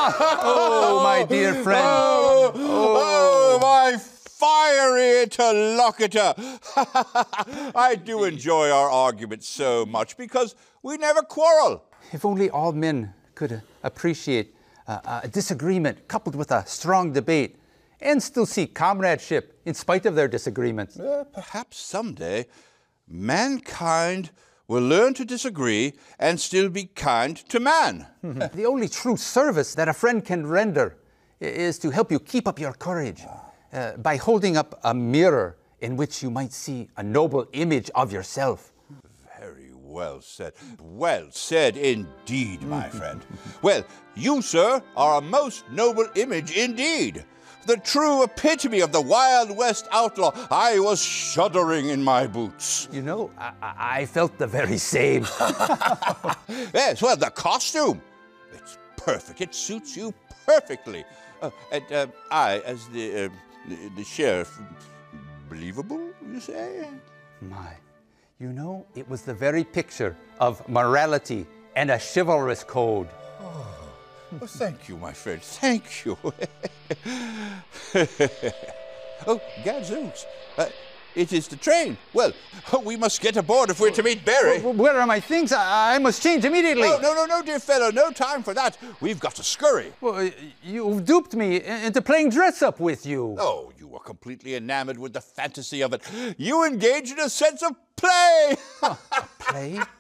Oh, my dear friend. Oh, my fiery interlocutor. I do enjoy our arguments so much because we never quarrel. If only all men could appreciate a disagreement coupled with a strong debate and still see comradeship in spite of their disagreements. Perhaps someday mankind will learn to disagree and still be kind to man. The only true service that a friend can render is to help you keep up your courage by holding up a mirror in which you might see a noble image of yourself. Very well said. Well said indeed, my friend. Well, you, sir, are a most noble image indeed. The true epitome of the Wild West outlaw. I was shuddering in my boots. You know, I felt the very same. Yes, well, the costume. It's perfect. It suits you perfectly. And I, as the sheriff, believable, you say? My, you know, it was the very picture of morality and a chivalrous code. Well, thank you, my friend. Thank you. Oh, gadzooks. It is the train. Well, we must get aboard if we're to meet Barry. Where are my things? I must change immediately. No, dear fellow. No time for that. We've got to scurry. Well, you've duped me into playing dress-up with you. Oh, you were completely enamored with the fantasy of it. You engaged in a sense of play. Play?